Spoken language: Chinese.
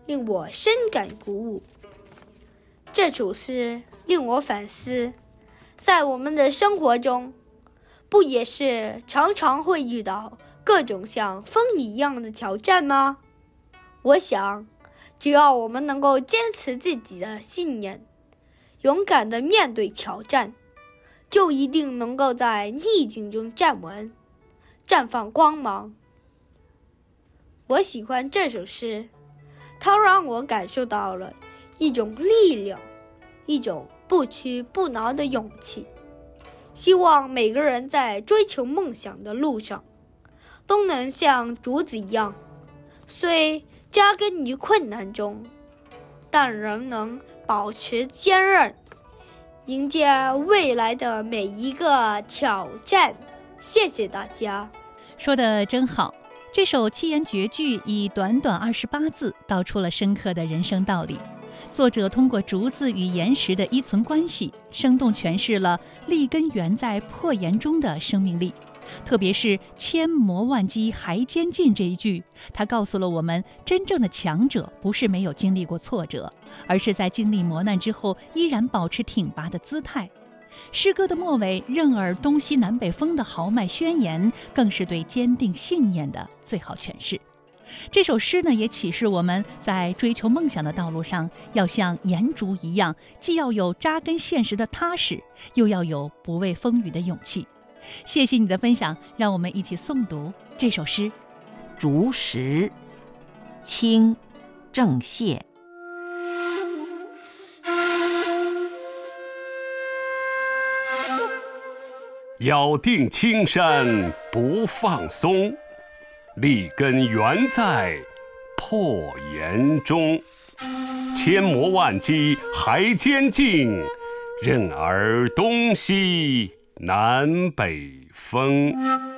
令我深感鼓舞。这首诗令我反思，在我们的生活中，不也是常常会遇到各种像风雨一样的挑战吗？我想，只要我们能够坚持自己的信念，勇敢地面对挑战，就一定能够在逆境中站稳，绽放光芒。我喜欢这首诗，它让我感受到了一种力量，一种不屈不挠的勇气。希望每个人在追求梦想的路上，都能像竹子一样，虽扎根于困难中，但仍能保持坚韧，迎接未来的每一个挑战。谢谢大家。 说得真好，这首七言绝句以短短28字道出了深刻的人生道理。作者通过竹子与岩石的依存关系，生动诠释了立根源在破岩中的生命力。特别是千磨万击还坚劲这一句，它告诉了我们，真正的强者不是没有经历过挫折，而是在经历磨难之后依然保持挺拔的姿态。诗歌的末尾任尔东西南北风的豪迈宣言，更是对坚定信念的最好诠释。这首诗呢，也启示我们在追求梦想的道路上，要像岩竹一样，既要有扎根现实的踏实，又要有不畏风雨的勇气。谢谢你的分享，让我们一起诵读这首诗。 竹石，清，郑燮。 咬定青山不放松，立根源在破岩中。千磨万击还坚劲，任尔东西南北风。